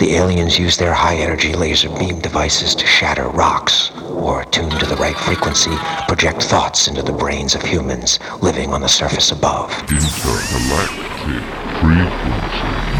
The aliens use their high-energy laser beam devices to shatter rocks, or, tuned to the right frequency, project thoughts into the brains of humans living on the surface above. Intergalactic frequency.